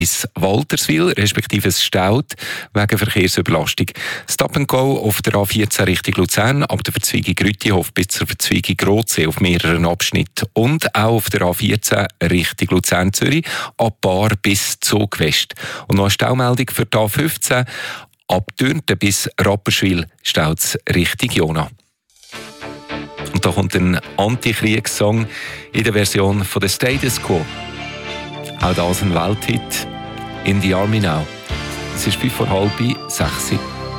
bis Walterswil, respektive es staut wegen Verkehrsüberlastung. Stop and Go auf der A14 Richtung Luzern, ab der Verzweigung Rüttihof bis zur Verzweigung Rotsee auf mehreren Abschnitten und auch auf der A14 Richtung Luzern-Zürich, ab Baar bis Zug West. Und noch eine Staumeldung für die A15, ab Dürnten bis Rapperswil staut es Richtung Jona. Und da kommt ein Antikriegssong in der Version von der Status Quo. Auch das ein Welthit. In the Army Now. Es ist 5:30.